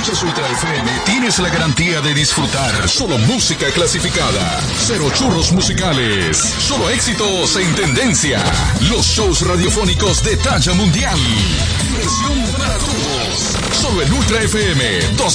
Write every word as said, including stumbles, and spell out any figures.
escuchas Ultra F M, tienes la garantía de disfrutar solo música clasificada. Cero churros musicales. Solo éxitos en tendencia. Los shows radiofónicos de talla mundial. Diversión para todos. Solo en Ultra F M. Dos